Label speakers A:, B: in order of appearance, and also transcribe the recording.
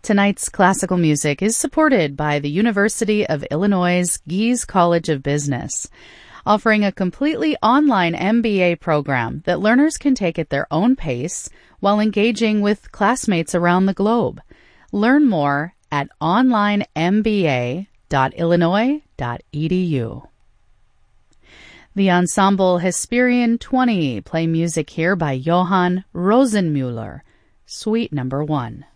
A: Tonight's classical music is supported by the University of Illinois' Gies College of Business, offering a completely online MBA program that learners can take at their own pace while engaging with classmates around the globe. Learn more at onlinemba.illinois.edu. The ensemble Hesperian 20 play music here by Johann Rosenmüller, Suite No. 1.